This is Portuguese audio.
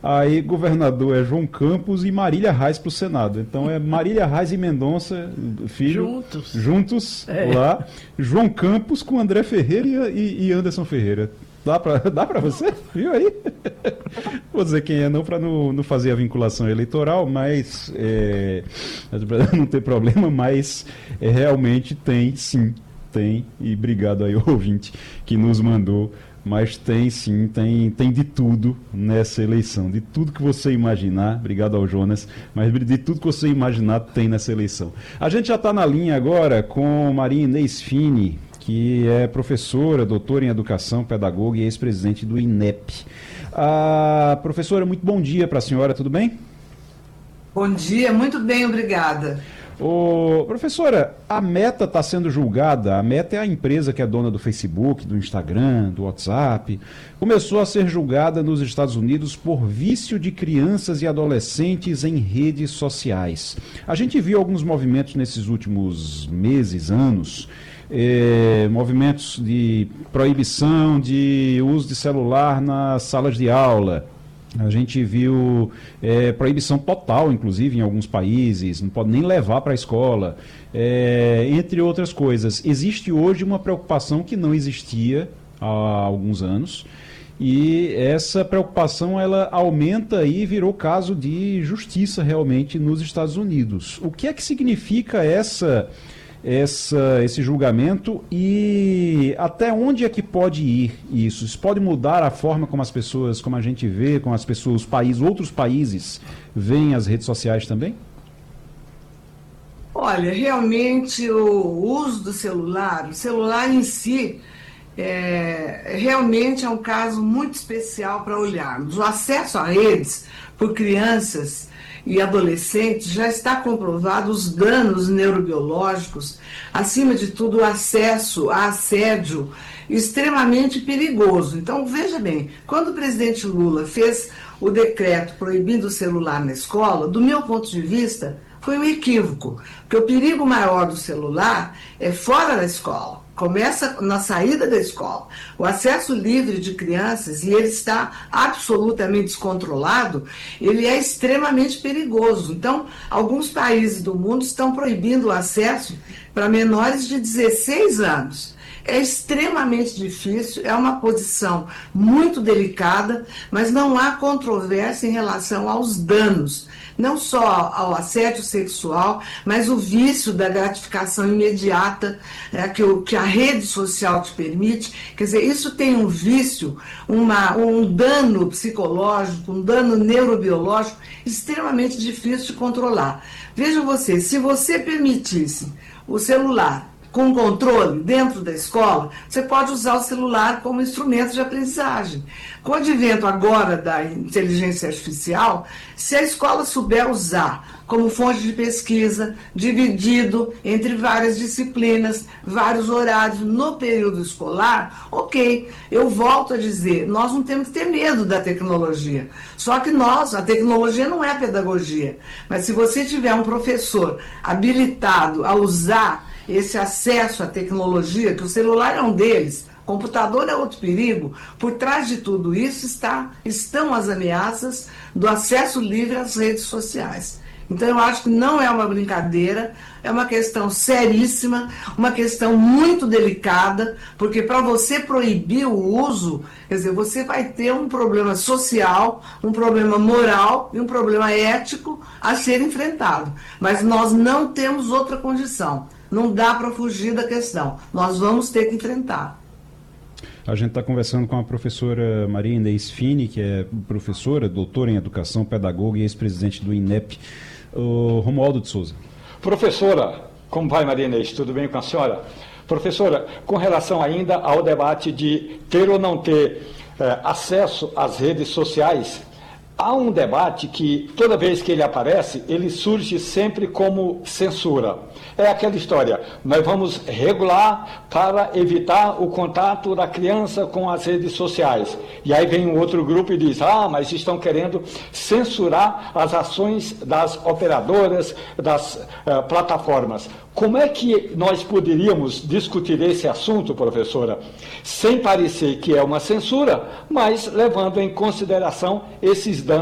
Aí governador é João Campos e Marília Reis para o Senado. Então é Marília Reis e Mendonça, filho, juntos lá. João Campos com André Ferreira e Anderson Ferreira. Dá pra você? Viu aí? Vou dizer quem é não para não fazer a vinculação eleitoral, mas para não ter problema, mas realmente tem, sim, tem, e obrigado aí ao ouvinte que nos mandou, mas tem sim, tem de tudo nessa eleição, de tudo que você imaginar, obrigado ao Jonas, mas de tudo que você imaginar tem nessa eleição. A gente já está na linha agora com Maria Inês Fini, que é professora, doutora em Educação, pedagoga e ex-presidente do INEP. Professora, muito bom dia para a senhora, tudo bem? Bom dia, muito bem, obrigada. Professora, a Meta está sendo julgada. A Meta é a empresa que é dona do Facebook, do Instagram, do WhatsApp. Começou a ser julgada nos Estados Unidos por vício de crianças e adolescentes em redes sociais. A gente viu alguns movimentos nesses últimos meses, anos, movimentos de proibição de uso de celular nas salas de aula. A gente viu proibição total, inclusive, em alguns países, não pode nem levar para a escola, entre outras coisas. Existe hoje uma preocupação que não existia há alguns anos, e essa preocupação ela aumenta e virou caso de justiça realmente nos Estados Unidos. O que é que significa esse julgamento e até onde é que pode ir isso? Isso pode mudar a forma como as pessoas, como a gente vê, como as pessoas, os países, outros países veem as redes sociais também? Olha, realmente o uso do celular, o celular em si, realmente é um caso muito especial para olharmos. O acesso a redes por crianças e adolescentes já está comprovado os danos neurobiológicos, acima de tudo o acesso a assédio extremamente perigoso. Então veja bem, quando o presidente Lula fez o decreto proibindo o celular na escola, do meu ponto de vista, foi um equívoco, porque o perigo maior do celular é fora da escola. Começa na saída da escola. O acesso livre de crianças, e ele está absolutamente descontrolado, ele é extremamente perigoso. Então, alguns países do mundo estão proibindo o acesso para menores de 16 anos. É extremamente difícil, é uma posição muito delicada, mas não há controvérsia em relação aos danos, não só ao assédio sexual, mas o vício da gratificação imediata que a rede social te permite. Quer dizer, isso tem um vício, um dano psicológico, um dano neurobiológico extremamente difícil de controlar. Vejam vocês, se você permitisse o celular com controle dentro da escola, você pode usar o celular como instrumento de aprendizagem. Com o advento agora da inteligência artificial, se a escola souber usar como fonte de pesquisa, dividido entre várias disciplinas, vários horários no período escolar, ok, eu volto a dizer, nós não temos que ter medo da tecnologia. Só que a tecnologia não é pedagogia. Mas se você tiver um professor habilitado a usar esse acesso à tecnologia, que o celular é um deles, computador é outro perigo, por trás de tudo isso estão as ameaças do acesso livre às redes sociais. Então eu acho que não é uma brincadeira, é uma questão seríssima, uma questão muito delicada, porque para você proibir o uso, quer dizer, você vai ter um problema social, um problema moral e um problema ético a ser enfrentado. Mas nós não temos outra condição. Não dá para fugir da questão. Nós vamos ter que enfrentar. A gente está conversando com a professora Maria Inês Fini, que é professora, doutora em Educação, pedagoga e ex-presidente do INEP. Romualdo de Souza. Professora, como vai, Maria Inês? Tudo bem com a senhora? Professora, com relação ainda ao debate de ter ou não ter acesso às redes sociais, há um debate que, toda vez que ele aparece, ele surge sempre como censura. É aquela história, nós vamos regular para evitar o contato da criança com as redes sociais. E aí vem um outro grupo e diz, mas estão querendo censurar as ações das operadoras, das plataformas. Como é que nós poderíamos discutir esse assunto, professora, sem parecer que é uma censura, mas levando em consideração esses danos